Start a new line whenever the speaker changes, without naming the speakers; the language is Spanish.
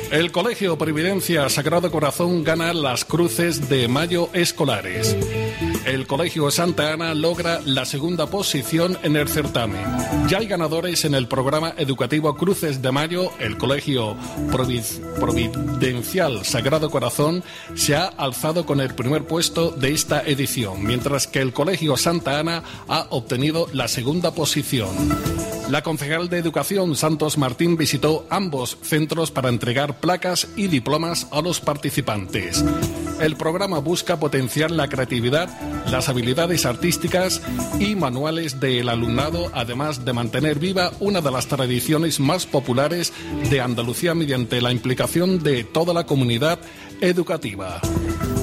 El Colegio Providencia Sagrado Corazón gana las Cruces de Mayo escolares. El Colegio Santa Ana logra la segunda posición en el certamen. Ya hay ganadores en el programa educativo Cruces de Mayo. El Colegio Providencial Sagrado Corazón se ha alzado con el primer puesto de esta edición, mientras que el Colegio Santa Ana ha obtenido la segunda posición. La concejal de Educación, Santos Martín, visitó ambos centros para entregar placas y diplomas a los participantes. El programa busca potenciar la creatividad, las habilidades artísticas y manuales del alumnado, además de mantener viva una de las tradiciones más populares de Andalucía mediante la implicación de toda la comunidad educativa.